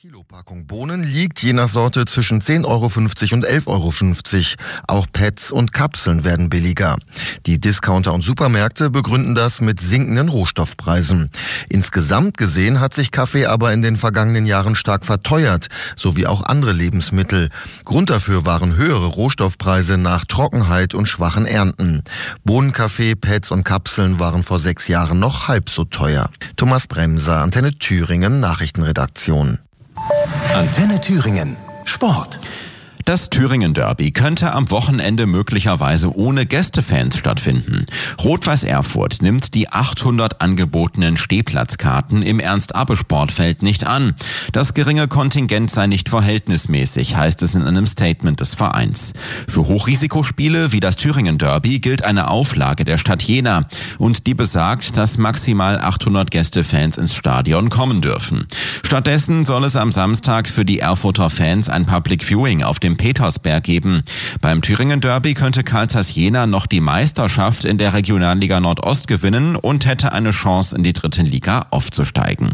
Kilopackung Bohnen liegt je nach Sorte zwischen 10,50 Euro und 11,50 Euro. Auch Pads und Kapseln werden billiger. Die Discounter und Supermärkte begründen das mit sinkenden Rohstoffpreisen. Insgesamt gesehen hat sich Kaffee aber in den vergangenen Jahren stark verteuert, sowie auch andere Lebensmittel. Grund dafür waren höhere Rohstoffpreise nach Trockenheit und schwachen Ernten. Bohnenkaffee, Pads und Kapseln waren vor 6 Jahren noch halb so teuer. Thomas Bremser, Antenne Thüringen, Nachrichtenredaktion. Antenne Thüringen. Sport. Das Thüringen-Derby könnte am Wochenende möglicherweise ohne Gästefans stattfinden. Rot-Weiß Erfurt nimmt die 800 angebotenen Stehplatzkarten im Ernst-Abbe-Sportfeld nicht an. Das geringe Kontingent sei nicht verhältnismäßig, heißt es in einem Statement des Vereins. Für Hochrisikospiele wie das Thüringen-Derby gilt eine Auflage der Stadt Jena. Und die besagt, dass maximal 800 Gästefans ins Stadion kommen dürfen. Stattdessen soll es am Samstag für die Erfurter Fans ein Public Viewing auf dem Petersberg geben. Beim Thüringen-Derby könnte Carl Zeiss Jena noch die Meisterschaft in der Regionalliga Nordost gewinnen und hätte eine Chance, in die 3. Liga aufzusteigen.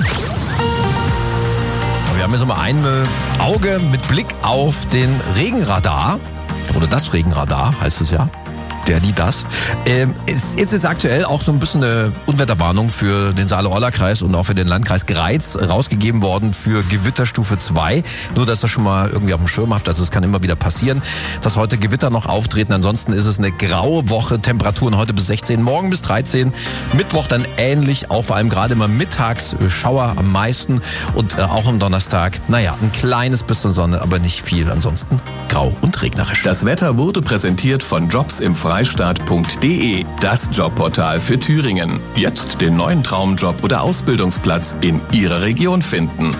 Wir haben jetzt mal ein Auge mit Blick auf den Regenradar. Oder das Regenradar heißt es ja. Das. Jetzt ist aktuell auch so ein bisschen eine Unwetterwarnung für den Saale-Orla-Kreis und auch für den Landkreis Greiz rausgegeben worden für Gewitterstufe 2. Nur, dass ihr das schon mal irgendwie auf dem Schirm habt. Also es kann immer wieder passieren, dass heute Gewitter noch auftreten. Ansonsten ist es eine graue Woche. Temperaturen heute bis 16, morgen bis 13. Mittwoch dann ähnlich, auch vor allem gerade immer mittags Schauer am meisten. Und auch am Donnerstag, ein kleines bisschen Sonne, aber nicht viel. Ansonsten grau und regnerisch. Das Wetter wurde präsentiert von jobsimfreistaat.de, das Jobportal für Thüringen. Jetzt den neuen Traumjob oder Ausbildungsplatz in Ihrer Region finden.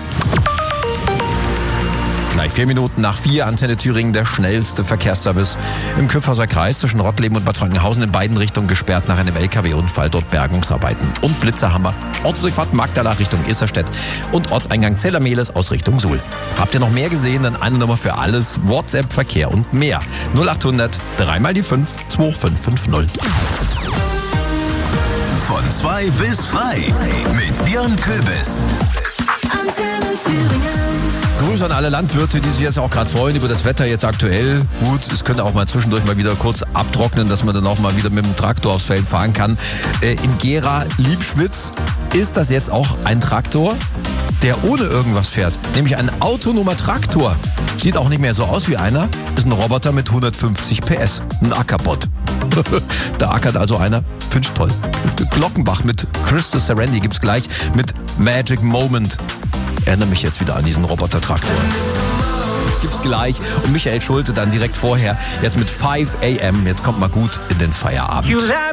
Gleich 4 Minuten nach 4, Antenne Thüringen, der schnellste Verkehrsservice im Küffhauser Kreis zwischen Rottleben und Bad Frankenhausen in beiden Richtungen gesperrt nach einem LKW-Unfall, dort Bergungsarbeiten. Und Blitzerhammer, Ortsdurchfahrt Magdala Richtung Isserstedt und Ortseingang Zellermehles aus Richtung Suhl. Habt ihr noch mehr gesehen? Dann eine Nummer für alles, WhatsApp, Verkehr und mehr. 0800 3 mal die 5 2550. Von 2 bis frei mit Björn Köbis. Antenne Thüringen. Grüße an alle Landwirte, die sich jetzt auch gerade freuen über das Wetter jetzt aktuell. Gut, es könnte auch mal zwischendurch mal wieder kurz abtrocknen, dass man dann auch mal wieder mit dem Traktor aufs Feld fahren kann. In Gera-Liebschwitz ist das jetzt auch ein Traktor, der ohne irgendwas fährt. Nämlich ein autonomer Traktor. Sieht auch nicht mehr so aus wie einer. Ist ein Roboter mit 150 PS. Ein Ackerbot. Da ackert also einer. Finde ich toll. Glockenbach mit Crystal Serenity gibt's gleich mit Magic Moment. Erinnere mich jetzt wieder an diesen Roboter-Traktor. Gibt's gleich. Und Michael Schulte dann direkt vorher, jetzt mit 5 AM. Jetzt kommt mal gut in den Feierabend.